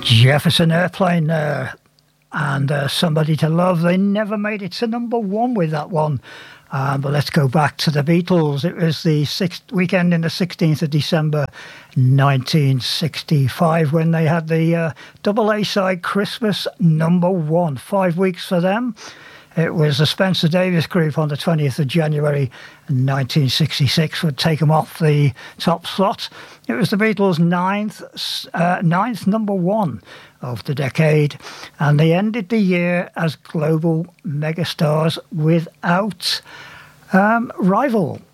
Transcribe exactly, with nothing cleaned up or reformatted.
Jefferson Airplane there, and uh, Somebody to Love. They never made it to number one with that one. Um, but let's go back to the Beatles. It was the sixth weekend in the sixteenth of December nineteen sixty-five when they had the uh, double A-side Christmas number one. Five weeks for them. It was the Spencer Davis Group on the twentieth of January nineteen sixty-six would take them off the top slot. It was the Beatles' ninth, uh, ninth number one of the decade, and they ended the year as global megastars without um, rival.